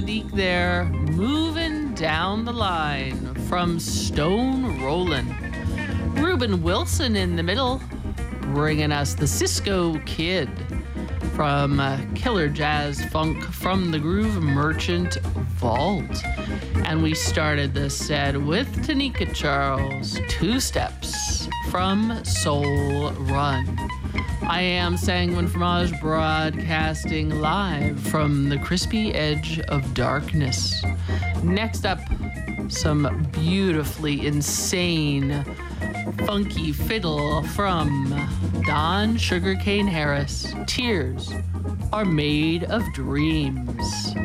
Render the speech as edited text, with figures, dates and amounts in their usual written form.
Deke there, moving down the line from Stone Rollin'. Ruben Wilson in the middle, bringing us the Cisco Kid from Killer Jazz Funk from the Groove Merchant Vault. And we started the set with Tanika Charles, Two Steps from Soul Run. I am Sanguine Fromage, broadcasting live from the crispy edge of darkness. Next up, some beautifully insane, funky fiddle from Don Sugarcane Harris. Tears are made of dreams.